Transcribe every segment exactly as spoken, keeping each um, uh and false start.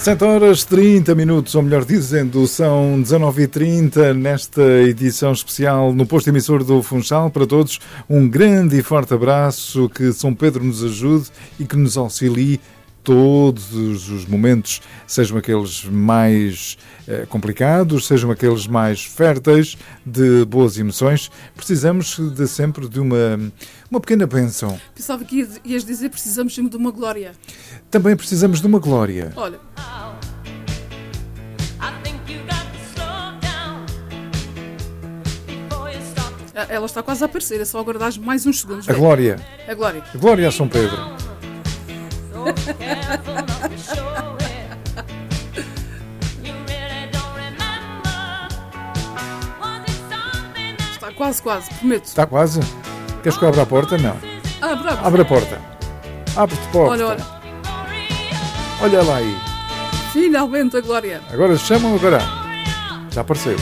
sete horas e trinta minutos, ou melhor dizendo, são dezanove e trinta nesta edição especial no posto emissor do Funchal. Para todos, um grande e forte abraço, que São Pedro nos ajude e que nos auxilie todos os momentos, sejam aqueles mais eh, complicados, sejam aqueles mais férteis de boas emoções. Precisamos de sempre de uma, uma pequena bênção. Pensava que ias dizer precisamos sempre de uma glória. Também precisamos de uma glória. Olha. Ela está quase a aparecer, é só aguardar mais uns segundos. A glória. A glória. A glória a São Pedro. Está quase, quase, prometo. Está quase? Queres que eu abra a porta? Não. Abre, abre. Abre a porta. Abre-te porta. Olha, olha. Olha lá aí. Finalmente a glória. Agora chamam agora. Já apareceu.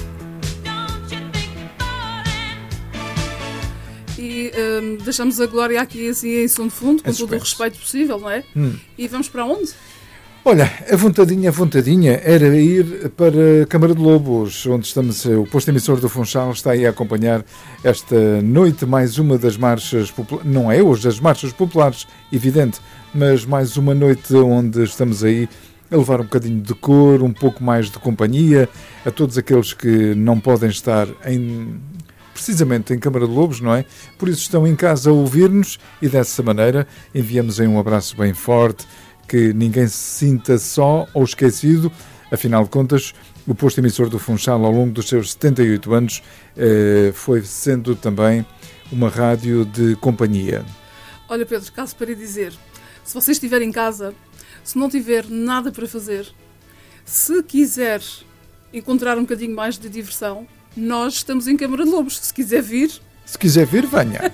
E hum, deixamos a glória aqui assim em som de fundo, com todo o respeito possível, não é? Hum. E vamos para onde? Olha, a vontadinha, a vontadinha era ir para a Câmara de Lobos, onde estamos, o posto emissor do Funchal está aí a acompanhar esta noite mais uma das marchas populares, não é hoje das marchas populares, evidente, mas mais uma noite onde estamos aí a levar um bocadinho de cor, um pouco mais de companhia a todos aqueles que não podem estar em, precisamente em Câmara de Lobos, não é? Por isso estão em casa a ouvir-nos e dessa maneira enviamos aí um abraço bem forte, que ninguém se sinta só ou esquecido. Afinal de contas, o posto emissor do Funchal, ao longo dos seus setenta e oito anos, eh, foi sendo também uma rádio de companhia. Olha, Pedro, caso para dizer, se você estiver em casa, se não tiver nada para fazer, se quiser encontrar um bocadinho mais de diversão, nós estamos em Câmara de Lobos. Se quiser vir... Se quiser vir, venha.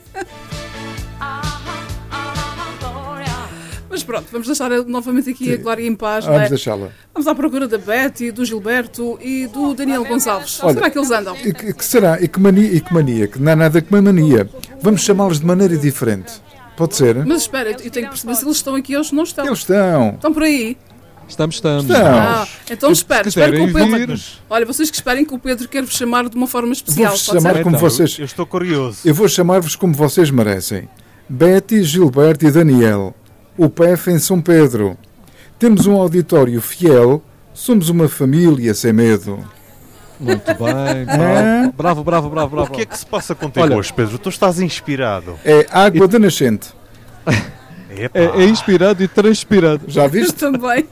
Mas pronto, vamos deixar novamente aqui Sim. a Glória em paz. Vamos não é? deixá-la. Vamos à procura da Betty, do Gilberto e do Daniel Gonçalves. Olha, será que eles andam? E que, que será? E que mania? E que mania? Que não há nada que uma mania. Vamos chamá-los de maneira diferente. Pode ser? Mas espera, eu tenho que perceber se eles estão aqui ou se não estão. Eles estão. Estão por aí? Estamos, estamos. estamos. Ah, então espera, espera que o Pedro... vir... Olha, vocês que esperem que o Pedro quer vos chamar de uma forma especial. Vou-vos chamar ser? como então, vocês... Eu estou curioso. Eu vou chamar-vos como vocês merecem. Betty, Gilberto e Daniel. O P E F em São Pedro. Temos um auditório fiel. Somos uma família sem medo. Muito bem. Bravo, bravo, bravo, bravo, bravo. O que é que se passa contigo Olha, hoje, Pedro? Tu estás inspirado. É água da nascente. É, é inspirado e transpirado. Já Eu viste? também.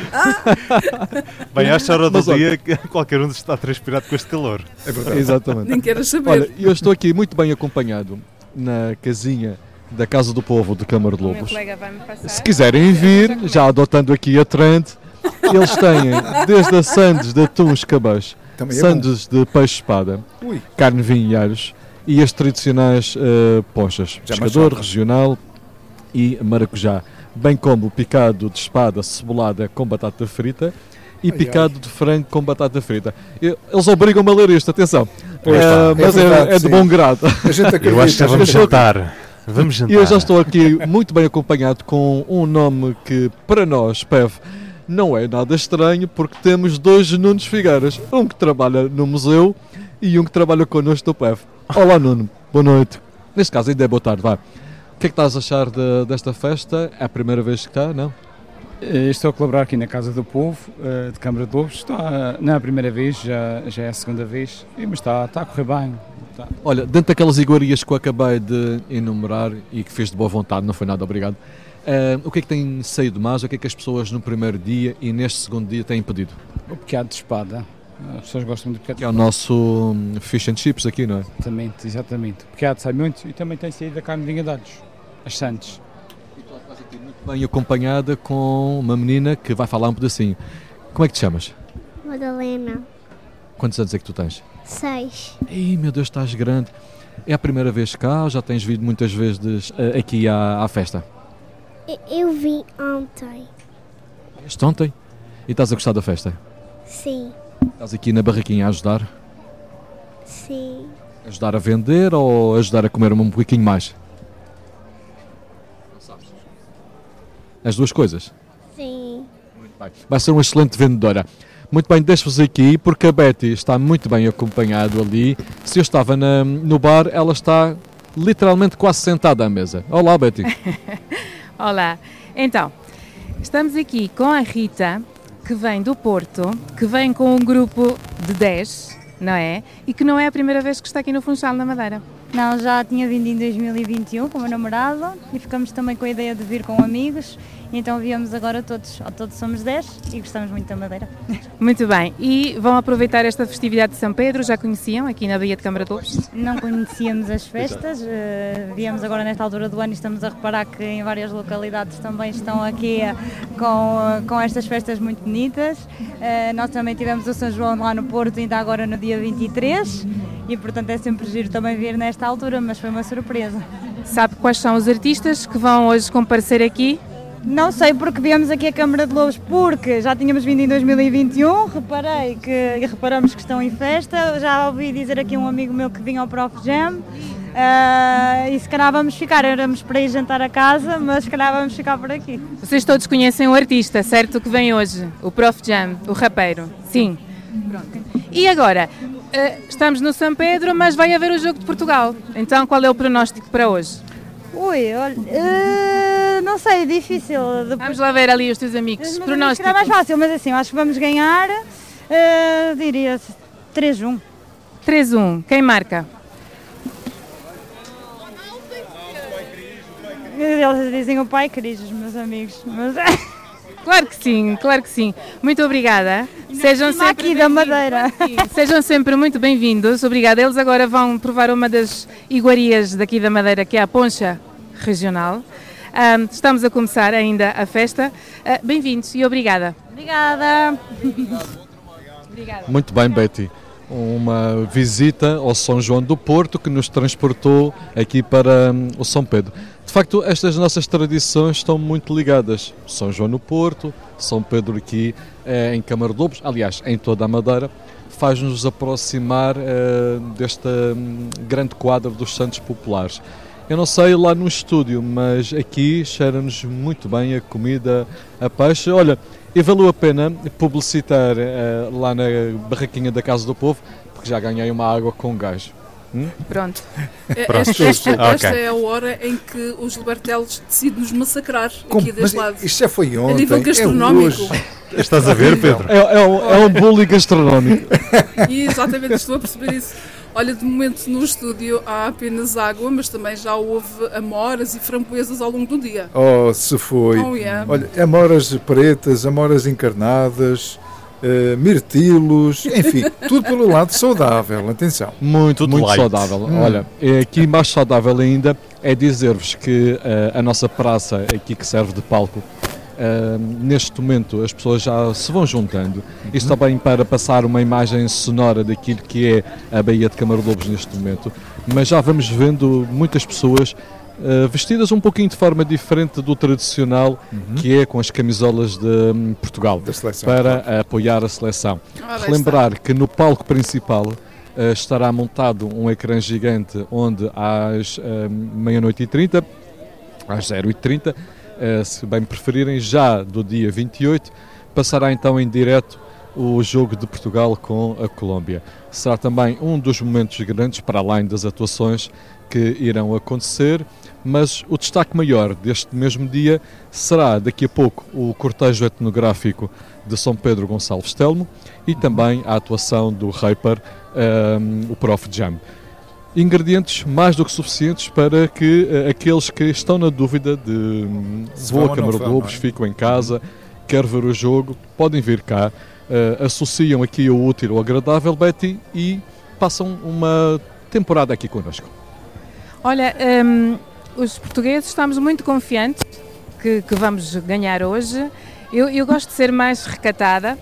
Bem, às hora do Mas, olha, dia, que qualquer um está transpirado com este calor. É verdade. Exatamente. Nem queres saber. Olha, eu estou aqui muito bem acompanhado na casinha da Casa do Povo de Câmara de O meu Lobos. colega vai-me passar. Se quiserem vir, já adotando aqui a trend, eles têm desde a sandes de atuns cabãs, Também é sandes de peixe-espada, Ui. carne, vinho e alhos e as tradicionais uh, ponchas, Já pescador, machado. regional e maracujá, bem como o picado de espada cebolada com batata frita e Ai, picado de frango com batata frita. Eu- Eles obrigam-me a ler isto, atenção, Pois Eh, está, é mas é, verdade, é de sim. bom grado. A gente acredita. Eu acho que a vamos gente- jantar. Vamos jantar. E eu já estou aqui muito bem acompanhado com um nome que, para nós, P E V, não é nada estranho, porque temos dois Nunos Figueiras. Um que trabalha no museu e um que trabalha connosco no P E V. Olá, Nuno. Boa noite. Neste caso, ainda é boa tarde, vá. O que é que estás a achar de- desta festa? É a primeira vez que está, não? Eh, Estou a colaborar aqui na Casa do Povo, eh, de Câmara de Lobos. Está, não é a primeira vez, já, já é a segunda vez, e- mas está, está a correr bem. Está. Olha, dentro daquelas iguarias que eu acabei de enumerar e que fez de boa vontade, não foi nada, obrigado. eh, o que é que tem saído mais? O que é que as pessoas no primeiro dia e neste segundo dia têm pedido? O picado de espada. As pessoas gostam do picado Que de é o espada. nosso hum, fish and chips aqui, não é? Exatamente, exatamente. O picado sai muito e também tem saído a carne de engadados. As sandes. E tu estás aqui muito bem acompanhada com uma menina que vai falar um pedacinho. Como é que te chamas? Madalena, Quantos anos é que tu tens? seis. Ei, meu Deus, estás grande. É a primeira vez cá ou já tens vindo muitas vezes eh, aqui à, à festa? E- Eu vim ontem. Este ontem? E estás a gostar da festa? Sim, Estás aqui na barraquinha a ajudar? sim. Ajudar a vender ou ajudar a comer um pouquinho mais? As duas coisas? Sim. Vai ser uma excelente vendedora. Muito bem, deixo-vos aqui, porque a Betty está muito bem acompanhado ali. Se eu estava na- no bar, ela está literalmente quase sentada à mesa. Olá, Betty. Olá, então, estamos aqui com a Rita, que vem do Porto, que vem com um grupo de dez, não é? E que não é a primeira vez que está aqui no Funchal, na Madeira. Não, já tinha vindo em dois mil e vinte e um com o meu namorado e ficamos também com a ideia de vir com amigos. E então viemos agora todos, ao todos somos dez e gostamos muito da Madeira. Muito bem, e vão aproveitar esta festividade de São Pedro, já conheciam, aqui na Baía de Câmara de Lobos? Não conhecíamos as festas, uh, viemos agora nesta altura do ano e estamos a reparar que em várias localidades também estão aqui uh, com, uh, com estas festas muito bonitas. Uh, nós também tivemos o São João lá no Porto, ainda agora no dia vinte e três, e portanto é sempre giro também vir nesta altura, mas foi uma surpresa. Sabe quais são os artistas que vão hoje comparecer aqui? Não sei porque viemos aqui à Câmara de Lobos, porque já tínhamos vindo em dois mil e vinte e um, reparei que, e reparamos que estão em festa, já ouvi dizer aqui um amigo meu que vinha ao Prof Jam, uh, e se calhar vamos ficar, éramos para ir jantar a casa, mas se calhar vamos ficar por aqui. Vocês todos conhecem o artista, certo, que vem hoje? O Prof Jam, o rapeiro. Sim. Pronto. E agora, uh, estamos no São Pedro, mas vai haver o Jogo de Portugal. Então qual é o pronóstico para hoje? Ui, olha, uh, não sei, difícil. Depois... Vamos lá ver ali os teus amigos. Pronóstico. Será mais fácil, mas assim, acho que vamos ganhar, uh, diria três a um. três a um. Quem marca? Eles dizem o pai Cris, os meus amigos. Mas... Claro que sim, claro que sim. Muito obrigada. Sejam sempre aqui da Madeira. Sejam sempre muito bem-vindos. Obrigada. Eles agora vão provar uma das iguarias daqui da Madeira, que é a poncha regional. Um, estamos a começar ainda a festa. Uh, bem-vindos e obrigada. Obrigada. Obrigada. Muito bem, Betty. Uma visita ao São João do Porto que nos transportou aqui para hum, o São Pedro. De facto, estas nossas tradições estão muito ligadas. São João no Porto, São Pedro aqui eh, em Câmara de Lobos, aliás, em toda a Madeira, faz-nos aproximar eh, deste hum, grande quadro dos Santos Populares. Eu não sei lá no estúdio, mas aqui cheira-nos muito bem a comida, a peixe. Olha, e valeu a pena publicitar uh, lá na barraquinha da Casa do Povo, porque já ganhei uma água com gás. Hum? Pronto. Esta, esta, esta é a hora em que os libertelos decidem nos massacrar Como? aqui deste Mas lado. isto já foi ontem. A nível gastronómico. É hoje. Estás a ver, Pedro? É, é, um, é um bullying gastronómico. E exatamente, estou a perceber isso. Olha, de momento no estúdio há apenas água, mas também já houve amoras e framboesas ao longo do dia. Oh, se foi. Oh, yeah. Olha, amoras pretas, amoras encarnadas, uh, mirtilos, enfim, tudo pelo lado saudável, atenção. Muito, Tudo muito light. saudável. Hum. Olha, é aqui mais saudável ainda é dizer-vos que uh, a nossa praça aqui que serve de palco, Uh, neste momento as pessoas já se vão juntando. Isto também para passar uma imagem sonora daquilo que é a Baía de Câmara de Lobos neste momento, mas já vamos vendo muitas pessoas uh, vestidas um pouquinho de forma diferente do tradicional, Uhum. que é com as camisolas de um, Portugal, Da seleção. para apoiar a seleção. Ora, Relembrar que no palco principal uh, estará montado um ecrã gigante onde às uh, meia-noite e trinta, às zero e trinta, Uh, se bem preferirem, já do dia vinte e oito, passará então em direto o jogo de Portugal com a Colômbia. Será também um dos momentos grandes, para além das atuações que irão acontecer, mas o destaque maior deste mesmo dia será daqui a pouco o cortejo etnográfico de São Pedro Gonçalves Telmo e também a atuação do rapper, um, o Prof Jam. Ingredientes mais do que suficientes para que uh, aqueles que estão na dúvida de um, Se vou vão à ou não Câmara de vão, Lobos, não é? fico em casa, quero ver o jogo, podem vir cá, uh, associam aqui o útil ao agradável, Betty, e passam uma temporada aqui connosco. Olha, hum, os portugueses estamos muito confiantes que, que vamos ganhar hoje. Eu, eu gosto de ser mais recatada,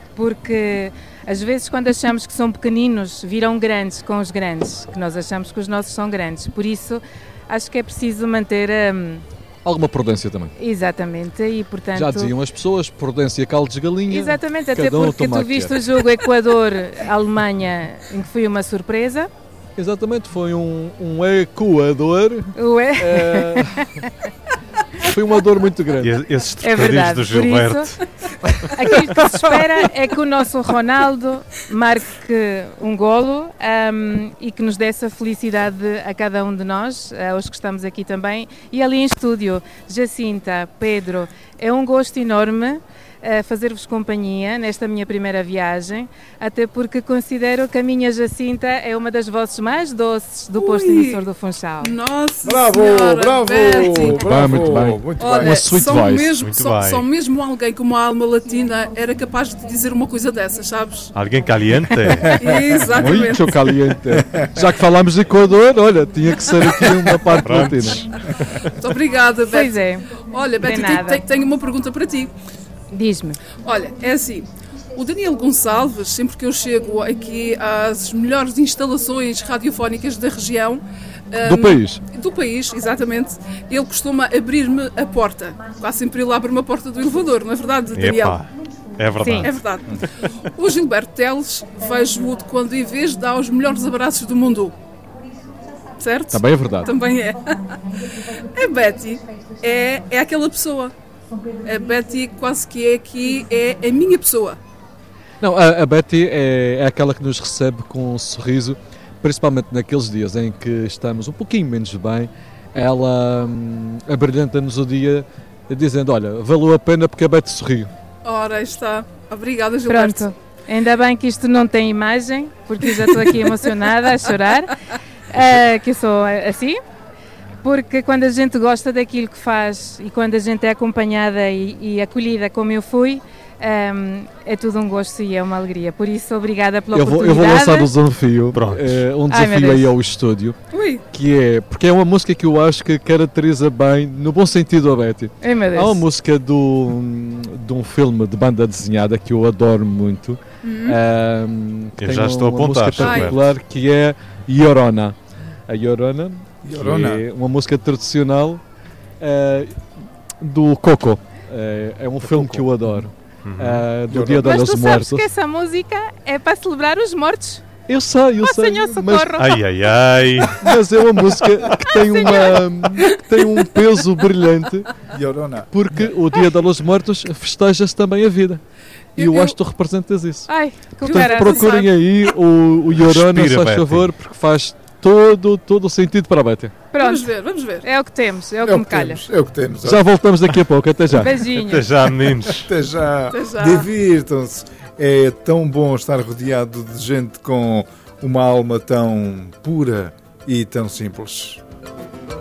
porque às vezes quando achamos que são pequeninos, viram grandes com os grandes, que nós achamos que os nossos são grandes. Por isso, acho que é preciso manter... Hum, Alguma prudência também. exatamente, e portanto... Já diziam as pessoas, prudência caldos de galinha. Exatamente, até cada um porque toma tu o que viste quer. o jogo Equador-Alemanha, em que foi uma surpresa. Exatamente, foi um, um Equador. Ué? eh, Foi uma dor muito grande. E esses É trocadilhos verdade, do por Gilberto. isso, aquilo que se espera é que o nosso Ronaldo marque um golo um, e que nos dê essa felicidade a cada um de nós, aos que estamos aqui também. E ali em estúdio, Jacinta, Pedro, é um gosto enorme a fazer-vos companhia nesta minha primeira viagem, até porque considero que a minha Jacinta é uma das vozes mais doces do posto Ui. emissor do Funchal. Nossa Bravo, Senhora, bravo, Betty. bravo, Muito bem. muito Olha, bem. Uma sweet só, voice. mesmo, Muito só, bem. só mesmo alguém com uma alma latina era capaz de dizer uma coisa dessas, sabes? Alguém caliente? Exatamente. Muito caliente. Já que falámos de Equador, olha, tinha que ser aqui uma parte Prontos. latina. Muito obrigada, Betty. Pois é, Olha, Betty, De tenho, nada. tenho- tenho uma pergunta para ti. diz-me. Olha, é assim, o Daniel Gonçalves, sempre que eu chego aqui às melhores instalações radiofónicas da região... Do hum, país. Do país, exatamente. Ele costuma abrir-me a porta. Quase sempre ele abre-me a porta do elevador, não é verdade, Daniel? Epá, é verdade. É verdade. O Gilberto Teles, vejo-o de quando em vez dá os melhores abraços do mundo. Certo? Também é verdade. Também é. A Betty é, é aquela pessoa. A Betty quase que é aqui, é a minha pessoa. Não, a, a Betty é, é aquela que nos recebe com um sorriso, principalmente naqueles dias em que estamos um pouquinho menos bem. Ela hum, abrilhanta-nos o dia dizendo, olha, valeu a pena porque a Betty sorriu. Ora, aí está. Obrigada, Gilberto. Pronto, ainda bem que isto não tem imagem, porque já estou aqui emocionada a chorar, ah, que eu sou assim, porque quando a gente gosta daquilo que faz e quando a gente é acompanhada e, e acolhida como eu fui, um, é tudo um gosto e é uma alegria. Por isso, obrigada pela Eu vou, eu oportunidade. vou lançar um desafio, Pronto. eh, um Ai, meu desafio aí Deus. ao estúdio, Ui, que é, porque é uma música que eu acho que caracteriza bem, no bom sentido, a Betty. Ai, meu Deus. Há uma música do, de um filme de banda desenhada que eu adoro muito. ahm, que Eu tem já estou a uma apontar, música Gilberto. particular que é Llorona. A Llorona, Llorona. que é uma música tradicional eh, do Coco. Eh, é um filme Coco. que eu adoro. Uhum. Eh, do Llorona. Dia Mas dos tu sabes Muertos. que essa música é para celebrar os mortos. Eu sei, eu Oh, sei. Senhor, mas, socorro! Ai, ai, ai. mas é uma música que tem, uma, que tem um peso brilhante. Llorona. Porque o Dia da Luz Mortos festeja-se também a vida. E eu, Eu- acho que tu representas isso. Ai, que Portanto, caraças. procurem aí o, o Llorona, Respira, se faz Betty. favor, porque faz todo, todo o sentido para a Betty. vamos Pronto, ver, vamos ver. é o que temos, é o É que o me que calha. temos, é o que temos. Já voltamos daqui a pouco, até já. Beijinhos. Até já, meninos. Até já. Até já. Divirtam-se. É tão bom estar rodeado de gente com uma alma tão pura e tão simples.